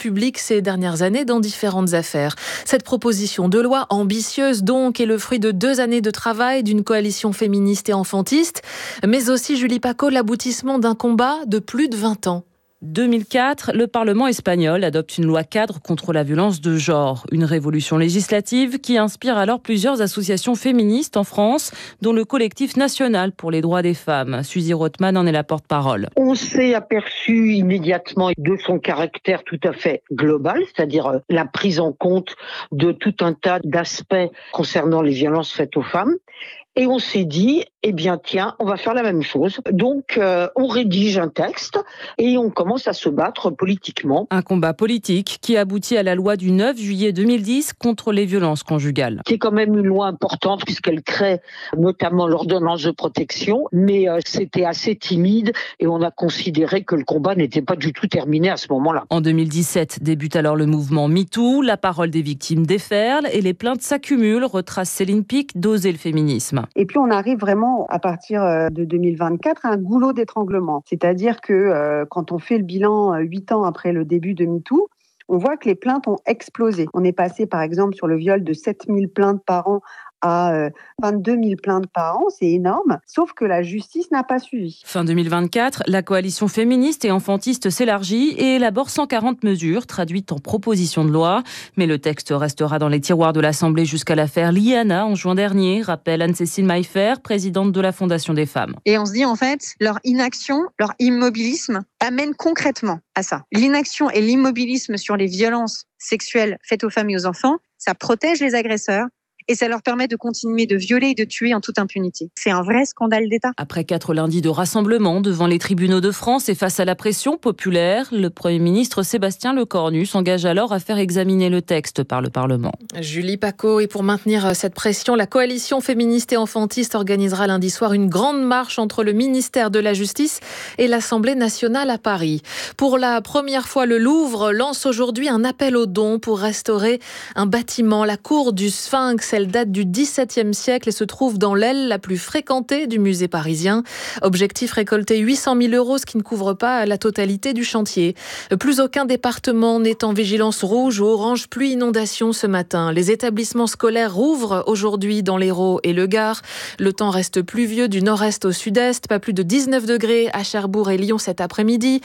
public ces dernières années dans différentes affaires. Cette proposition de loi ambitieuse donc est le fruit de 2 années de travail d'une coalition féministe et enfantiste, mais aussi, Julie Paco, l'aboutissement d'un combat de plus de 20 ans. 2004, le Parlement espagnol adopte une loi cadre contre la violence de genre. Une révolution législative qui inspire alors plusieurs associations féministes en France, dont le Collectif national pour les droits des femmes. Suzy Rothman en est la porte-parole. On s'est aperçu immédiatement de son caractère tout à fait global, c'est-à-dire la prise en compte de tout un tas d'aspects concernant les violences faites aux femmes. Et on s'est dit, eh bien tiens, on va faire la même chose. Donc on rédige un texte et on commence à se battre politiquement. Un combat politique qui aboutit à la loi du 9 juillet 2010 contre les violences conjugales. Qui est quand même une loi importante puisqu'elle crée notamment l'ordonnance de protection. Mais c'était assez timide et on a considéré que le combat n'était pas du tout terminé à ce moment-là. En 2017 débute alors le mouvement MeToo. La parole des victimes déferle et les plaintes s'accumulent, retrace Céline Pic d'Oser le féminisme. Et puis on arrive vraiment à partir de 2024 à un goulot d'étranglement. C'est-à-dire que quand on fait le bilan 8 ans après le début de MeToo, on voit que les plaintes ont explosé. On est passé par exemple sur le viol de 7000 plaintes par an à 22 000 plaintes par an, c'est énorme, sauf que la justice n'a pas suivi. Fin 2024, la coalition féministe et enfantiste s'élargit et élabore 140 mesures traduites en propositions de loi. Mais le texte restera dans les tiroirs de l'Assemblée jusqu'à l'affaire Liana en juin dernier, rappelle Anne-Cécile Maillefer, présidente de la Fondation des femmes. Et on se dit en fait, leur inaction, leur immobilisme amène concrètement à ça. L'inaction et l'immobilisme sur les violences sexuelles faites aux femmes et aux enfants, ça protège les agresseurs. Et ça leur permet de continuer de violer et de tuer en toute impunité. C'est un vrai scandale d'État. Après 4 lundis de rassemblement devant les tribunaux de France et face à la pression populaire, le Premier ministre Sébastien Lecornu s'engage alors à faire examiner le texte par le Parlement. Julie Paco, et pour maintenir cette pression, la coalition féministe et enfantiste organisera lundi soir une grande marche entre le ministère de la Justice et l'Assemblée nationale à Paris. Pour la première fois, le Louvre lance aujourd'hui un appel aux dons pour restaurer un bâtiment, la cour du Sphinx. Elle date du XVIIe siècle et se trouve dans l'aile la plus fréquentée du musée parisien. Objectif, récolter 800 000 €, ce qui ne couvre pas la totalité du chantier. Plus aucun département n'est en vigilance rouge ou orange pluie inondation ce matin. Les établissements scolaires rouvrent aujourd'hui dans l'Hérault et le Gard. Le temps reste pluvieux du nord-est au sud-est. Pas plus de 19 degrés à Cherbourg et Lyon cet après-midi.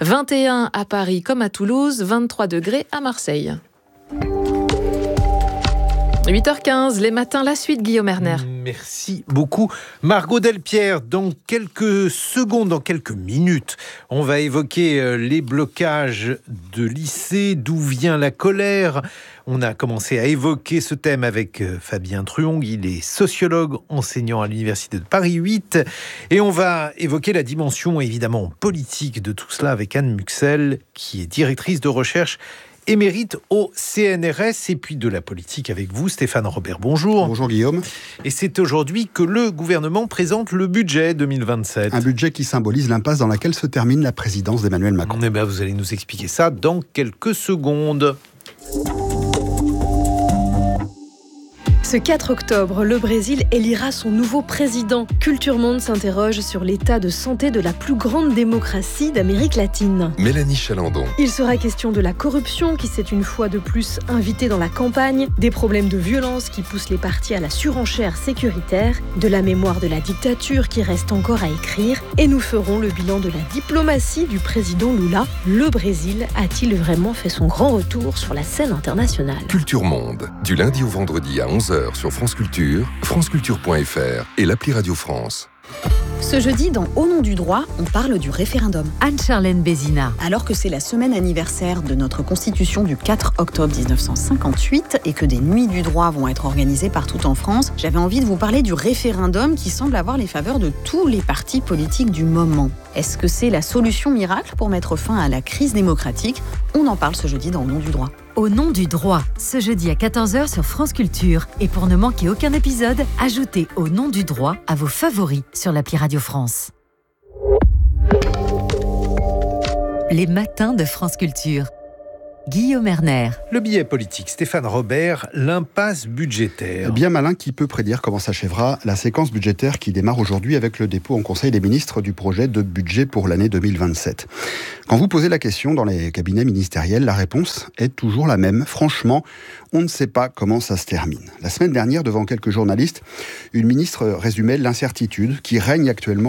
21 à Paris comme à Toulouse. 23 degrés à Marseille. 8h15, les matins, la suite, Guillaume Erner. Merci beaucoup. Margot Delpierre, dans quelques secondes, dans quelques minutes, on va évoquer les blocages de lycées, d'où vient la colère. On a commencé à évoquer ce thème avec Fabien Truong, il est sociologue, enseignant à l'Université de Paris 8. Et on va évoquer la dimension évidemment politique de tout cela avec Anne Muxel, qui est directrice de recherche émérite au CNRS, et puis de la politique avec vous, Stéphane Robert. Bonjour. Bonjour Guillaume. Et c'est aujourd'hui que le gouvernement présente le budget 2027. Un budget qui symbolise l'impasse dans laquelle se termine la présidence d'Emmanuel Macron. Eh bien, vous allez nous expliquer ça dans quelques secondes. Ce 4 octobre, le Brésil élira son nouveau président. Culture Monde s'interroge sur l'état de santé de la plus grande démocratie d'Amérique latine. Mélanie Chalandon. Il sera question de la corruption qui s'est une fois de plus invitée dans la campagne, des problèmes de violence qui poussent les partis à la surenchère sécuritaire, de la mémoire de la dictature qui reste encore à écrire, et nous ferons le bilan de la diplomatie du président Lula. Le Brésil a-t-il vraiment fait son grand retour sur la scène internationale ? Culture Monde, du lundi au vendredi à 11h sur France Culture, franceculture.fr et l'appli Radio France. Ce jeudi, dans Au nom du droit, on parle du référendum. Anne-Charlène Bézina. Alors que c'est la semaine anniversaire de notre Constitution du 4 octobre 1958 et que des nuits du droit vont être organisées partout en France, j'avais envie de vous parler du référendum qui semble avoir les faveurs de tous les partis politiques du moment. Est-ce que c'est la solution miracle pour mettre fin à la crise démocratique ? On en parle ce jeudi dans Au nom du droit. Au nom du droit, ce jeudi à 14h sur France Culture. Et pour ne manquer aucun épisode, ajoutez Au nom du droit à vos favoris sur l'appli Radio France. Les matins de France Culture. Guillaume Erner. Le billet politique, Stéphane Robert, l'impasse budgétaire. Bien malin qui peut prédire comment s'achèvera la séquence budgétaire qui démarre aujourd'hui avec le dépôt en Conseil des ministres du projet de budget pour l'année 2027. Quand vous posez la question dans les cabinets ministériels, la réponse est toujours la même. Franchement, on ne sait pas comment ça se termine. La semaine dernière, devant quelques journalistes, une ministre résumait l'incertitude qui règne actuellement